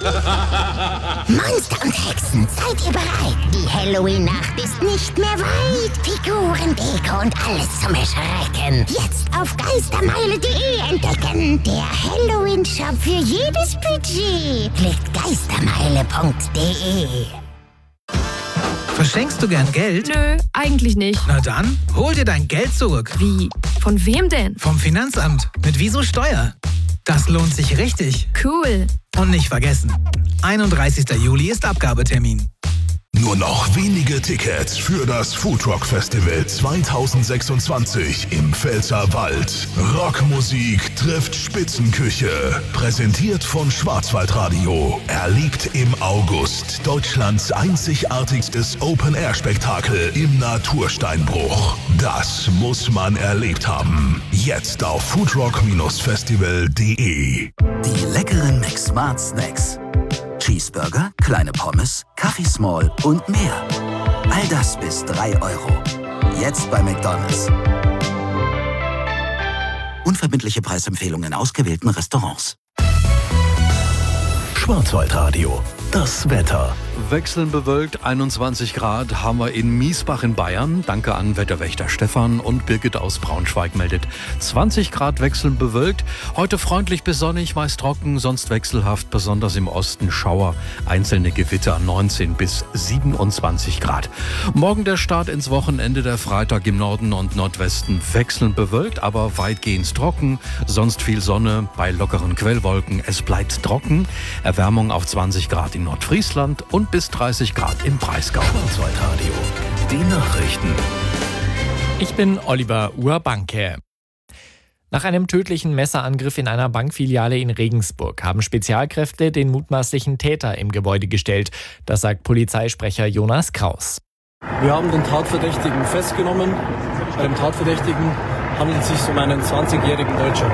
Monster und Hexen, seid ihr bereit? Die Halloween-Nacht ist nicht mehr weit. Figuren, Deko und alles zum Erschrecken. Jetzt auf geistermeile.de entdecken. Der Halloween-Shop für jedes Budget. Klickt geistermeile.de. Verschenkst du gern Geld? Nö, eigentlich nicht. Na dann, hol dir dein Geld zurück. Wie? Von wem denn? Vom Finanzamt. Mit Wieso Steuer. Das lohnt sich richtig. Cool. Und nicht vergessen, 31. Juli ist Abgabetermin. Nur noch wenige Tickets für das Foodrock Festival 2026 im Pfälzerwald. Rockmusik trifft Spitzenküche. Präsentiert von Schwarzwaldradio. Erlebt im August Deutschlands einzigartigstes Open-Air-Spektakel im Natursteinbruch. Das muss man erlebt haben. Jetzt auf foodrock-festival.de. Die leckeren McSmart Snacks. Cheeseburger, kleine Pommes, Kaffee Small und mehr. All das bis 3 €. Jetzt bei McDonald's. Unverbindliche Preisempfehlungen in ausgewählten Restaurants. Schwarzwaldradio. Das Wetter. Wechselnd bewölkt, 21 Grad haben wir in Miesbach in Bayern. Danke an Wetterwächter Stefan, und Birgit aus Braunschweig meldet 20 Grad wechselnd bewölkt. Heute freundlich bis sonnig, meist trocken, sonst wechselhaft, besonders im Osten Schauer. Einzelne Gewitter 19 bis 27 Grad. Morgen der Start ins Wochenende, der Freitag im Norden und Nordwesten wechselnd bewölkt, aber weitgehend trocken. Sonst viel Sonne bei lockeren Quellwolken. Es bleibt trocken. Erwärmung auf 20 Grad in Nordfriesland und bis 30 Grad im Breisgau. Schwarzwaldradio. Die Nachrichten. Ich bin Oliver Urbanke. Nach einem tödlichen Messerangriff in einer Bankfiliale in Regensburg haben Spezialkräfte den mutmaßlichen Täter im Gebäude gestellt. Das sagt Polizeisprecher Jonas Kraus. Wir haben den Tatverdächtigen festgenommen. Bei dem Tatverdächtigen handelt es sich um einen 20-jährigen Deutschen.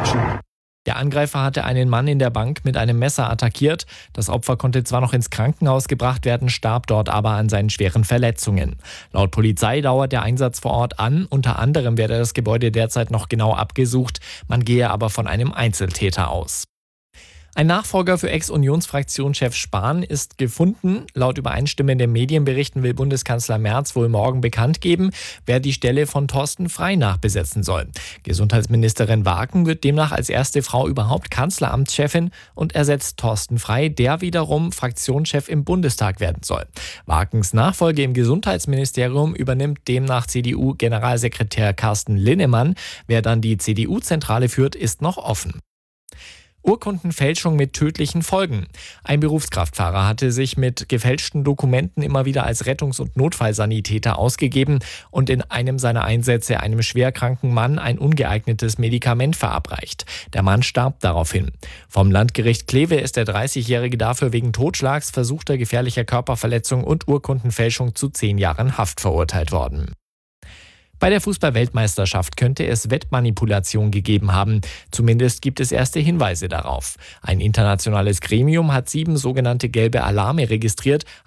Der Angreifer hatte einen Mann in der Bank mit einem Messer attackiert. Das Opfer konnte zwar noch ins Krankenhaus gebracht werden, starb dort aber an seinen schweren Verletzungen. Laut Polizei dauert der Einsatz vor Ort an. Unter anderem werde das Gebäude derzeit noch genau abgesucht. Man gehe aber von einem Einzeltäter aus. Ein Nachfolger für Ex-Unionsfraktionschef Spahn ist gefunden. Laut übereinstimmenden Medienberichten will Bundeskanzler Merz wohl morgen bekannt geben, wer die Stelle von Thorsten Frey nachbesetzen soll. Gesundheitsministerin Wagen wird demnach als erste Frau überhaupt Kanzleramtschefin und ersetzt Thorsten Frey, der wiederum Fraktionschef im Bundestag werden soll. Wagens Nachfolge im Gesundheitsministerium übernimmt demnach CDU-Generalsekretär Carsten Linnemann. Wer dann die CDU-Zentrale führt, ist noch offen. Urkundenfälschung mit tödlichen Folgen. Ein Berufskraftfahrer hatte sich mit gefälschten Dokumenten immer wieder als Rettungs- und Notfallsanitäter ausgegeben und in einem seiner Einsätze einem schwerkranken Mann ein ungeeignetes Medikament verabreicht. Der Mann starb daraufhin. Vom Landgericht Kleve ist der 30-Jährige dafür wegen Totschlags, versuchter gefährlicher Körperverletzung und Urkundenfälschung zu 10 Jahren Haft verurteilt worden. Bei der Fußball-Weltmeisterschaft könnte es Wettmanipulation gegeben haben. Zumindest gibt es erste Hinweise darauf. Ein internationales Gremium hat 7 sogenannte gelbe Alarme registriert,